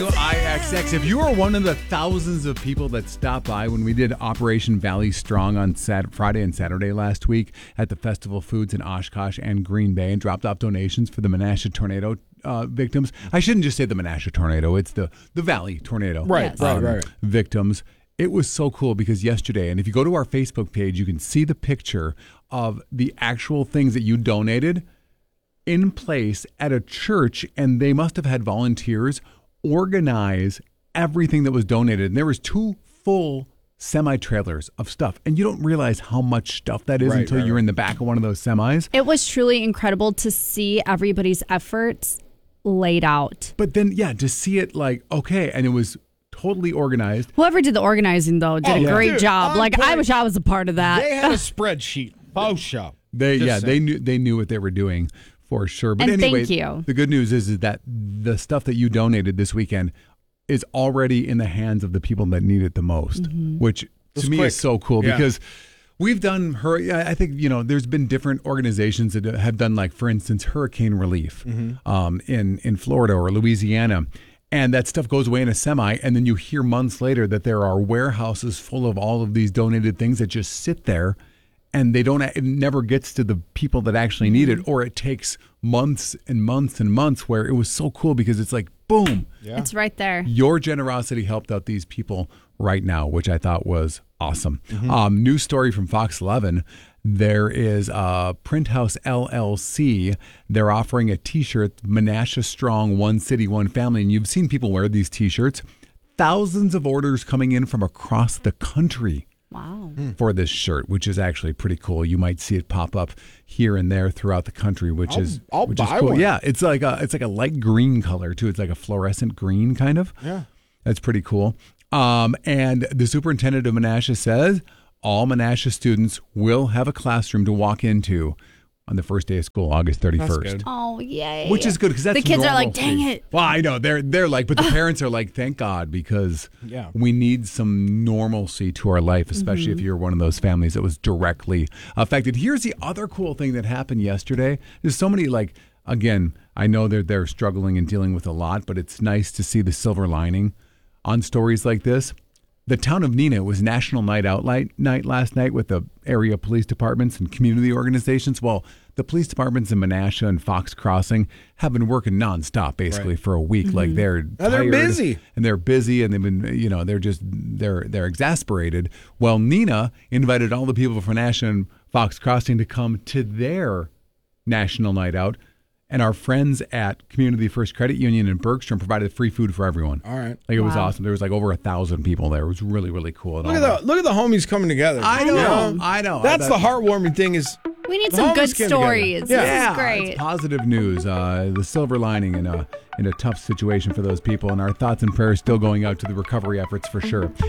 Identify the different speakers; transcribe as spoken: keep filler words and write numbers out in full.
Speaker 1: I X X. If you are one of the thousands of people that stopped by when we did Operation Valley Strong on Sat- Friday and Saturday last week at the Festival Foods in Oshkosh and Green Bay and dropped off donations for the Menasha tornado uh, victims. I shouldn't just say the Menasha tornado. It's the, the Valley tornado.
Speaker 2: Right, yes. right,
Speaker 1: um,
Speaker 2: right.
Speaker 1: Victims. It was so cool because yesterday, and if you go to our Facebook page, you can see the picture of the actual things that you donated in place at a church, and they must have had volunteers organize everything that was donated. And there was two full semi-trailers of stuff. And you don't realize how much stuff that is
Speaker 2: right,
Speaker 1: until
Speaker 2: right,
Speaker 1: you're
Speaker 2: right.
Speaker 1: in the back of one of those semis.
Speaker 3: It was truly incredible to see everybody's efforts laid out.
Speaker 1: But then, yeah, to see it like, okay, and it was totally organized.
Speaker 3: Whoever did the organizing, though, did
Speaker 2: Oh,
Speaker 3: a
Speaker 2: yeah.
Speaker 3: great
Speaker 2: Dude,
Speaker 3: job.
Speaker 2: on
Speaker 3: Like, I
Speaker 2: point.
Speaker 3: wish I was a part of that.
Speaker 2: They had a spreadsheet. Post shop.
Speaker 1: They
Speaker 2: Just
Speaker 1: yeah,
Speaker 2: saying.
Speaker 1: they knew they knew what they were doing for sure. But
Speaker 3: And
Speaker 1: anyway,
Speaker 3: thank you.
Speaker 1: The good news is, is that the stuff that you donated this weekend is already in the hands of the people that need it the most,
Speaker 3: Mm-hmm.
Speaker 1: which to
Speaker 2: It's
Speaker 1: me
Speaker 2: quick.
Speaker 1: is so cool
Speaker 2: Yeah.
Speaker 1: because we've done her. I think you know there's been different organizations that have done, like, for instance, hurricane relief
Speaker 2: Mm-hmm.
Speaker 1: um, in in Florida or Louisiana. And that stuff goes away in a semi, and then you hear months later that there are warehouses full of all of these donated things that just sit there, and they don't. It never gets to the people that actually need it, or it takes months and months and months. Where it was so cool because it's like, boom,
Speaker 2: Yeah.
Speaker 3: It's right there.
Speaker 1: your generosity helped out these people right now, which I thought was awesome. Um, news story from Fox eleven. There is uh, Print House L L C. They're offering a T-shirt, Menasha Strong, One City, One Family. And you've seen people wear these T-shirts. Thousands of orders coming in from across the country
Speaker 3: Wow.
Speaker 1: for this shirt, which is actually pretty cool. You might see it pop up here and there throughout the country, which
Speaker 2: I'll-
Speaker 1: is
Speaker 2: I'll
Speaker 1: which
Speaker 2: buy
Speaker 1: is cool.
Speaker 2: one.
Speaker 1: Yeah, it's like a it's like a light green color too. It's like a fluorescent green kind of.
Speaker 2: Yeah.
Speaker 1: That's pretty cool. Um, and the superintendent of Menasha says all Menasha students will have a classroom to walk into on the first day of school, August thirty-first.
Speaker 2: good.
Speaker 3: Oh, yay.
Speaker 1: Which is good because that's
Speaker 3: The kids are like,
Speaker 1: normalcy.
Speaker 3: dang it.
Speaker 1: Well, I know they're they're like, but the parents are like, thank God, because
Speaker 2: Yeah.
Speaker 1: we need some normalcy to our life, especially if you're one of those families that was directly affected. Here's the other cool thing that happened yesterday. There's so many, like, again, I know they're they're struggling and dealing with a lot, but it's nice to see the silver lining on stories like this. The town of Neenah was National Night Out Light night last night with the area police departments and community organizations. Well, the police departments in Menasha and Fox Crossing have been working nonstop basically
Speaker 2: Right.
Speaker 1: for a week. Like they're
Speaker 2: Now they're
Speaker 1: tired,
Speaker 2: busy.
Speaker 1: and they're busy and they've been, you know, they're just they're they're exasperated. Well, Neenah invited all the people from Menasha and Fox Crossing to come to their National Night Out. And our friends at Community First Credit Union in Bergstrom provided free food for everyone.
Speaker 2: All right.
Speaker 1: Like, it was
Speaker 3: Wow.
Speaker 1: awesome. There was like over a thousand people there. It was really, really cool. And
Speaker 2: Look
Speaker 1: all
Speaker 2: at the look at the homies coming together.
Speaker 1: I know.
Speaker 2: You know?
Speaker 1: I know.
Speaker 2: That's
Speaker 1: I-
Speaker 2: the heartwarming thing is
Speaker 3: We need
Speaker 2: The
Speaker 3: some
Speaker 2: homies
Speaker 3: good
Speaker 2: came
Speaker 3: stories.
Speaker 2: together.
Speaker 3: This
Speaker 2: Yeah.
Speaker 3: is great.
Speaker 1: It's positive news. Uh, the silver lining in a in a tough situation for those people. And our thoughts and prayers still going out to the recovery efforts for sure.